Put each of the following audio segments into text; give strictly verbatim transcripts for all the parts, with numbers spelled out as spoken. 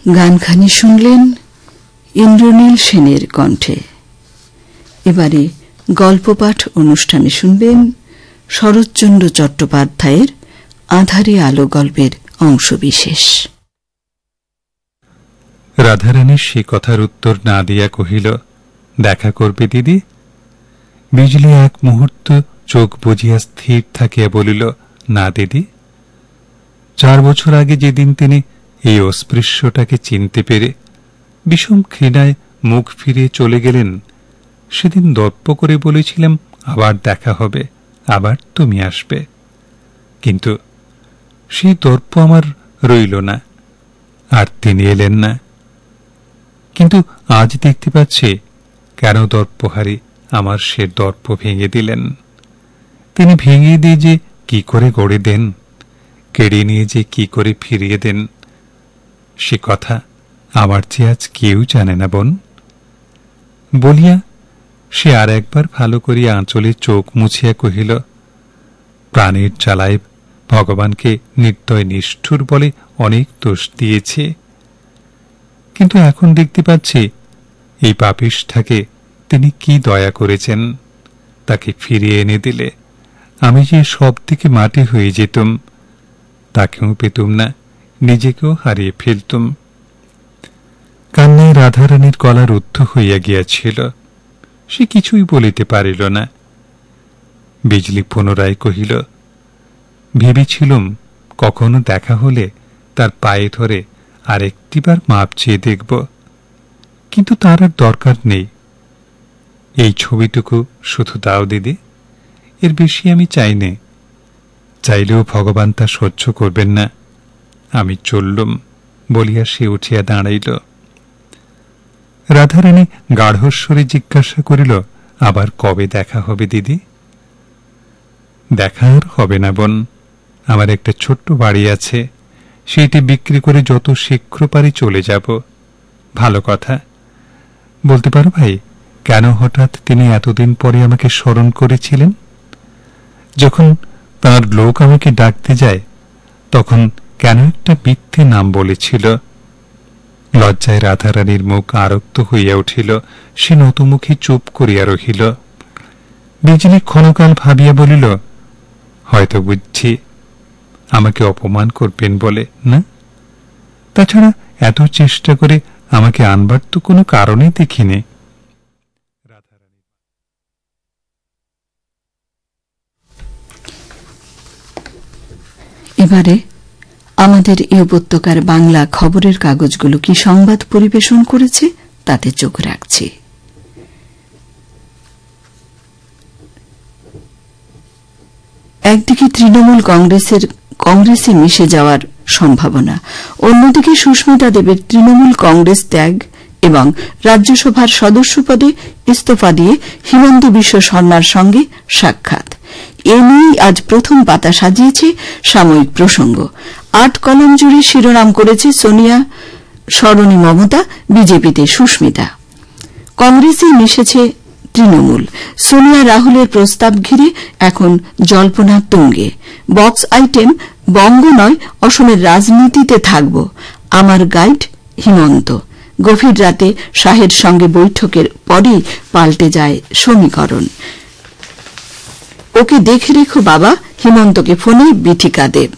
গানখানি শুনলেন ইন্দ্রনীল সেনের কণ্ঠে। এবারে গল্পপাঠ অনুষ্ঠানে শুনবেন শরৎচন্দ্র চট্টোপাধ্যায়ের আঁধারে আলো গল্পের অংশবিশেষ। রাধারানীর সে কথার উত্তর না দিয়া কহিল, দেখা করবে দিদি? বিজলি এক মুহূর্ত চোখ বুঝিয়া স্থির থাকিয়া বলিল, না দিদি। চার বছর আগে যেদিন তিনি এই অস্পৃশ্যটাকে চিনতে পেরে বিষম ঘৃণায় মুখ ফিরিয়ে চলে গেলেন, সেদিন দর্প করে বলেছিলাম আবার দেখা হবে, আবার তুমি আসবে। কিন্তু সেই দর্প আমার রইল না, আর তিনি এলেন না। কিন্তু আজ দেখতে পাচ্ছি কেন দর্পহারী আমার সে দর্প ভেঙে দিলেন। তিনি ভেঙে দিয়ে যে কি করে গড়ে দেন, কেড়ে নিয়ে যে কি করে ফিরিয়ে দেন, সে কথা আমার চেয়ে আজ কেউ জানে না বোন। বলিয়া সে আর একবার ভালো করিয়া আঁচলে চোখ মুছিয়া কহিল, প্রাণের জ্বালায় ভগবানকে নির্দয় নিষ্ঠুর বলে অনেক দোষ দিয়েছে, কিন্তু এখন দেখতে পাচ্ছি এই পাপিষ্ঠাকে তিনি কি দয়া করেছেন। তাকে ফিরিয়ে এনে দিলে আমি যে সব দিকে মাটি হয়ে যেতুম, তাকেও পেতুম না, নিজেকেও হারিয়ে ফেলতুম। কান্নায় রাধারানীর গলা রুদ্ধ হইয়া গিয়াছিল, সে কিছুই বলিতে পারিল না। বিজলি পুনরায় কহিল, ভেবেছিলুম কখনো দেখা হলে তার পায়ে ধরে আর একটিবার মাপ চেয়ে দেখব, কিন্তু তার আর দরকার নেই। এই ছবিটুকু শুধু দাও দিদি, এর বেশি আমি চাই নে। চাইলেও ভগবান তা সহ্য করবেন না। আমি চললুম বলিয়া সে উঠিয়া দাঁড়াইল। রাধারানী গাঢ়স্বরে জিজ্ঞাসা করিল, আবার কবে দেখা হবে দিদি? দেখা আর হবে না বোন, আমার একটা ছোট্ট বাড়ি আছে, সেইটি বিক্রি করে যত শীঘ্র পারি চলে যাব। ভালো কথা। বলতে পারো ভাই, কেন হঠাৎ তিনি এতদিন পরে আমাকে স্মরণ করেছিলেন? যখন তার লোক আমাকে ডাকতে যায় তখন কেন একটা মিথ্যে নাম বলেছিল? লজ্জায় রাধারানীর মুখ আরক্ত হইয়া উঠিল, সে নতমুখী চুপ করিয়া রহিল। বিজলি ক্ষণকাল ভাবিয়া বলিল, হয়তো বুঝছি আমাকে অপমান করবেন বলে না? তাছাড়া এত চেষ্টা করে আমাকে আনবার তো কোনো কারণই দেখিনি। এবারে আমাদের এই উপত্যকার বাংলা খবরের কাগজগুলো কি সংবাদ পরিবেশন করেছে তাতে চোখ রাখছি। একদিকে তৃণমূল কংগ্রেসের কংগ্রেসে মিশে যাওয়ার সম্ভাবনা, অন্যদিকে সুস্মিতা দেবের তৃণমূল কংগ্রেস ত্যাগ এবং রাজ্যসভার সদস্য পদে ইস্তফা দিয়ে হিমন্ত বিশ্ব শর্মার সঙ্গে সাক্ষাৎ, এ নিয়েই আজ প্রথম পাতা সাজিয়েছে সাময়িক প্রসঙ্গ। আট কলম জুড়ে শিরোনাম করেছে সোনিয়া সরণি মমতা, বিজেপিতে সুস্মিতা। কংগ্রেসে মিশেছে তৃণমূল। সোনিয়া রাহুলের প্রস্তাব ঘিরে এখন জল্পনা তুঙ্গে। বক্স আইটেম, বঙ্গ নয় অসমের রাজনীতিতে থাকব, আমার গাইড হিমন্ত। গভীর রাতে শাহের সঙ্গে বৈঠকের পরই পাল্টে যায় সমীকরণ। ওকে দেখে রেখো বাবা, হিমন্তকে ফোনে বিথিকা দেব।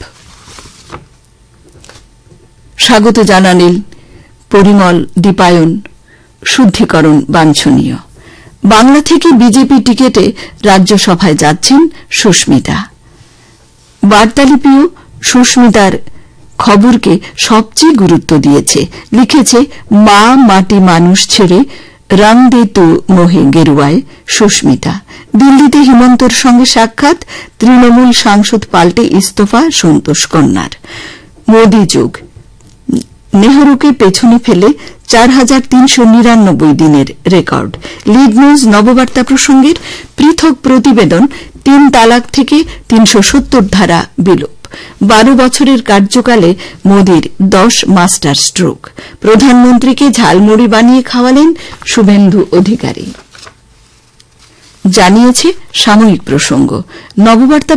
স্বাগত জানালেন পরিমল, দীপায়ন, শুদ্ধিকরণ বাঞ্ছনীয়। বাংলা থেকে বিজেপি টিকেটে রাজ্যসভায় যাচ্ছেন সুস্মিতা। বার্তালিপিও সুস্মিতার খবরকে সবচেয়ে গুরুত্ব দিয়েছে, লিখেছে, মা মাটি মানুষ ছেড়ে রং দে তু মোহে গেরুয়ায় সুস্মিতা। দিল্লিতে হিমন্তর সঙ্গে সাক্ষাৎ, তৃণমূল সাংসদ পাল্টে ইস্তফা সন্তোষ কন্যার। মোদি যুগ, নেহরুকে পেছনে ফেলে চার হাজার তিনশো নিরানব্বই দিনের রেকর্ড। লিড নিউজ নববার্তা প্রসঙ্গের পৃথক প্রতিবেদন, তিন তালাক থেকে তিনশো সত্তর ধারা বিলোপ। বারো বছরের কার্যকালে মোদির দশ মাস্টার স্ট্রোক। প্রধানমন্ত্রীকে ঝালমুড়ি বানিয়ে খাওয়ালেন শুভেন্দু অধিকারী, জানিয়েছে সাময়িক প্রসঙ্গ। নববার্তা